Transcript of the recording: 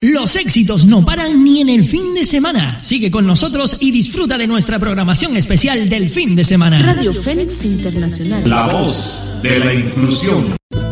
Los éxitos no paran ni en el fin de semana. Sigue con nosotros y disfruta de nuestra programación especial del fin de semana. Radio Fénix Internacional. La voz de la inclusión.